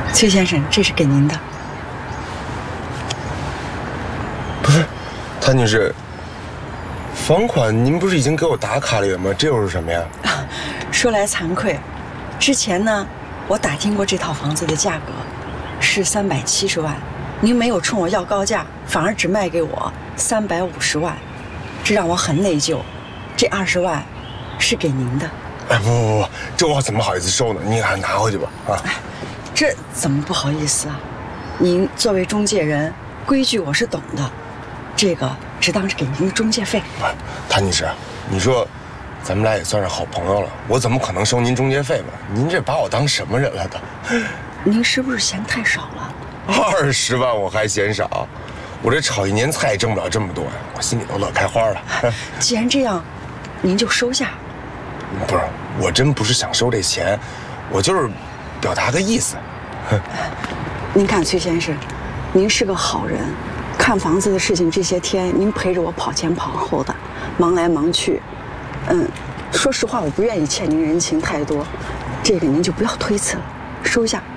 崔先生，这是给您的。 不是，谭女士，房款您不是已经给我打卡了吗？这又是什么呀？ 说来惭愧，之前呢，我打听过这套房子的价格是370万，您没有冲我要高价，反而只卖给我350万，这让我很内疚。这20万是给您的。 哎，不，这我怎么好意思收呢？您还拿回去吧。啊， 这怎么不好意思啊？您作为中介人，规矩我是懂的，这个只当是给您的中介费。 不是，谭女士，你说，咱们俩也算是好朋友了，我怎么可能收您中介费嘛？您这把我当什么人了都？ 您是不是嫌太少了 ？20万我还嫌少？我这炒一年菜挣不了这么多呀，我心里都乐开花了。 既然这样，您就收下。 不是，我真不是想收这钱，我就是表达个意思。 您看，崔先生，您是个好人，看房子的事情这些天您陪着我跑前跑后的，忙来忙去。说实话，我不愿意欠您人情太多，这个您就不要推辞了，收下。